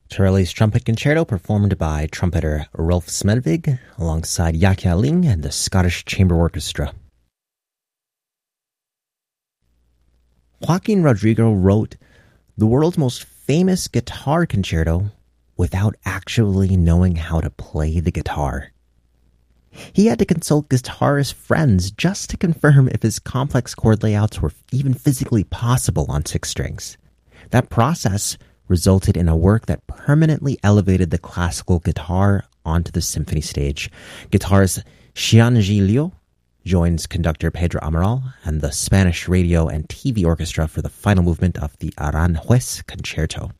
Torelli's Trumpet Concerto, performed by trumpeter Rolf Smedvig alongside Yakya Ling and the Scottish Chamber Orchestra. Joaquin Rodrigo wrote the world's most famous guitar concerto without actually knowing how to play the guitar. He had to consult guitarist friends just to confirm if his complex chord layouts were even physically possible on six strings. That process resulted in a work that permanently elevated the classical guitar onto the symphony stage. Guitarist Xianji Liu joins conductor Pedro Amaral and the Spanish radio and TV orchestra for the final movement of the Aranjuez Concerto.